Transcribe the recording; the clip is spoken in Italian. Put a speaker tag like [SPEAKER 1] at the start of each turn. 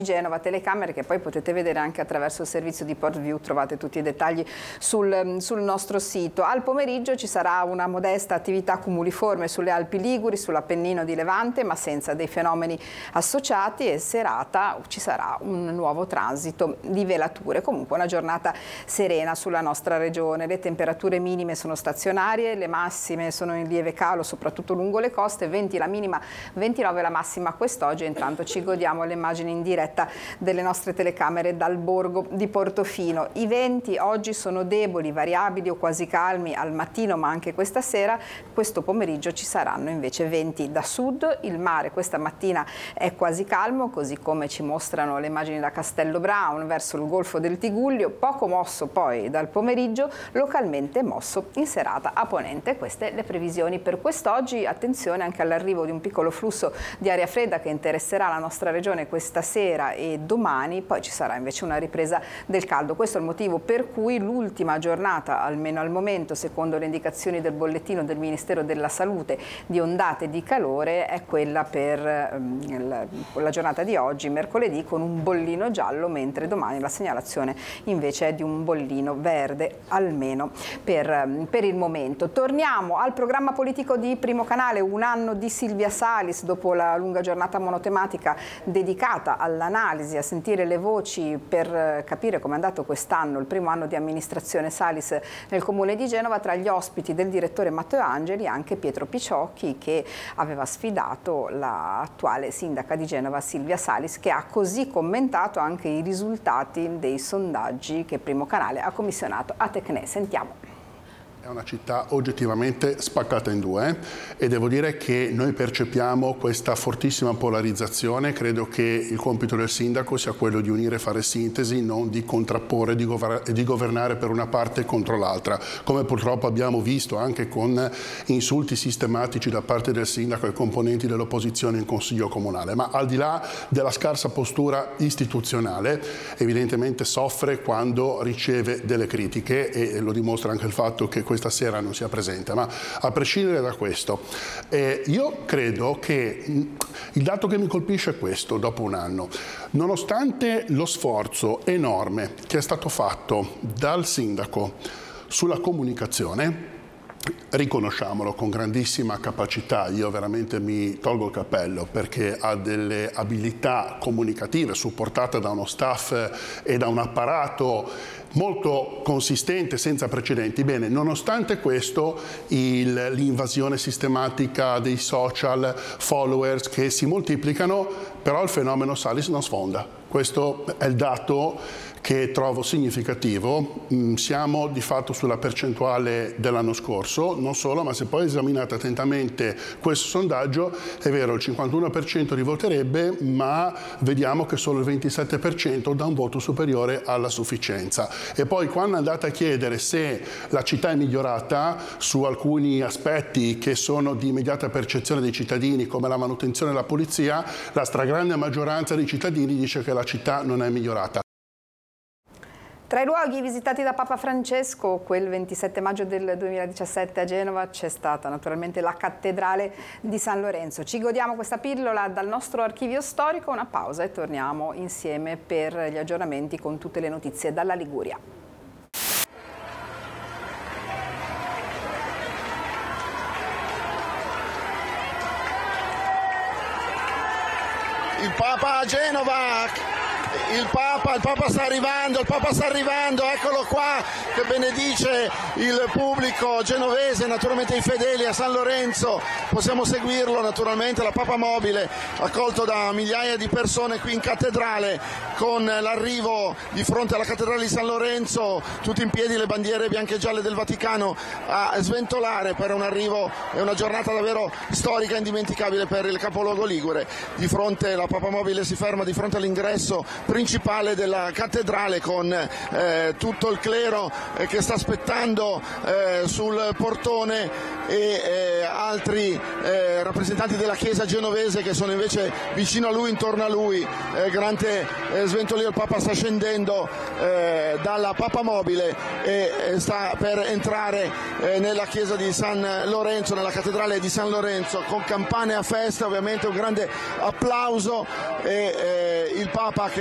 [SPEAKER 1] Genova, telecamere che poi potete vedere anche attraverso il servizio di PortView, trovate tutti i dettagli sul nostro sito. Al pomeriggio ci sarà una modesta attività cumuliforme sulle Alpi Liguri, sull'Appennino di Levante, ma senza dei fenomeni associati, e serata ci sarà un nuovo transito di velature. Comunque una giornata serena sulla nostra regione, le temperature minime sono stazionarie, le massime sono in lieve calo soprattutto lungo le coste, 20 la minima, 29 la massima quest'oggi. Intanto ci godiamo le immagini in diretta delle nostre telecamere dal borgo di Portofino. I venti oggi sono deboli, variabili o quasi calmi al mattino, ma anche questa sera. Questo pomeriggio ci saranno invece venti da sud. Il mare questa mattina è quasi calmo, così come ci mostrano le immagini da Castello Brown verso il Golfo del Tigullio, poco mosso poi dal pomeriggio, localmente mosso in serata a ponente. Queste le previsioni per quest'oggi. Attenzione anche all'arrivo di un piccolo flusso di aria fredda che interesserà la nostra regione questa sera e domani, poi ci sarà invece una ripresa del caldo. Questo è il motivo per cui l'ultima giornata, almeno al momento, secondo le indicazioni del bollettino del Ministero della Salute, di ondate di calore è quella per la giornata di oggi, mercoledì, con un bollino giallo, mentre domani la segnalazione invece è di un bollino verde, almeno per il momento. Torniamo al programma politico di Primo Canale. Un anno di Silvia Salis, dopo la lunga giornata monotematica dedicata all'analisi, a sentire le voci per capire come è andato quest'anno, il primo anno di amministrazione Salis nel comune di Genova. Tra gli ospiti del direttore Matteo Angeli anche Pietro Picciocchi, che aveva sfidato l'attuale sindaca di Genova Silvia Salis, che ha così commentato anche i risultati dei sondaggi che Primo Canale ha commissionato a Tecne. Sentiamo.
[SPEAKER 2] È una città oggettivamente spaccata in due e devo dire che noi percepiamo questa fortissima polarizzazione. Credo che il compito del sindaco sia quello di unire e fare sintesi, non di contrapporre e di governare per una parte contro l'altra, come purtroppo abbiamo visto anche con insulti sistematici da parte del sindaco ai componenti dell'opposizione in Consiglio Comunale. Ma al di là della scarsa postura istituzionale, evidentemente soffre quando riceve delle critiche, e lo dimostra anche il fatto che questa sera non sia presente. Ma a prescindere da questo, io credo che il dato che mi colpisce è questo: dopo un anno, nonostante lo sforzo enorme che è stato fatto dal sindaco sulla comunicazione, riconosciamolo, con grandissima capacità, io veramente mi tolgo il cappello perché ha delle abilità comunicative supportate da uno staff e da un apparato molto consistente, senza precedenti. Bene, nonostante questo, l'invasione sistematica dei social, followers che si moltiplicano, però il fenomeno Salis non sfonda. Questo è il dato che trovo significativo. Siamo di fatto sulla percentuale dell'anno scorso, non solo, ma se poi esaminate attentamente questo sondaggio, è vero, il 51% rivoterebbe, ma vediamo che solo il 27% dà un voto superiore alla sufficienza. E poi quando andate a chiedere se la città è migliorata su alcuni aspetti che sono di immediata percezione dei cittadini, come la manutenzione e la pulizia, la stragrande maggioranza dei cittadini dice che la città non è migliorata.
[SPEAKER 1] Tra i luoghi visitati da Papa Francesco, quel 27 maggio del 2017 a Genova, c'è stata naturalmente la cattedrale di San Lorenzo. Ci godiamo questa pillola dal nostro archivio storico, una pausa e torniamo insieme per gli aggiornamenti con tutte le notizie dalla Liguria.
[SPEAKER 3] Il Papa a Genova! Il Papa sta arrivando, eccolo qua che benedice il pubblico genovese, naturalmente i fedeli a San Lorenzo. Possiamo seguirlo naturalmente, la Papa mobile, accolto da migliaia di persone qui in cattedrale, con l'arrivo di fronte alla cattedrale di San Lorenzo, tutti in piedi, le bandiere bianche e gialle del Vaticano a sventolare per un arrivo. È una giornata davvero storica e indimenticabile per il capoluogo ligure. Di fronte la Papa mobile si ferma di fronte all'ingresso principale della cattedrale, con tutto il clero che sta aspettando sul portone e altri rappresentanti della chiesa genovese che sono invece vicino a lui, intorno a lui. Grande sventolio, il Papa sta scendendo dalla papamobile e sta per entrare nella chiesa di San Lorenzo, nella cattedrale di San Lorenzo, con campane a festa, ovviamente un grande applauso, e il Papa che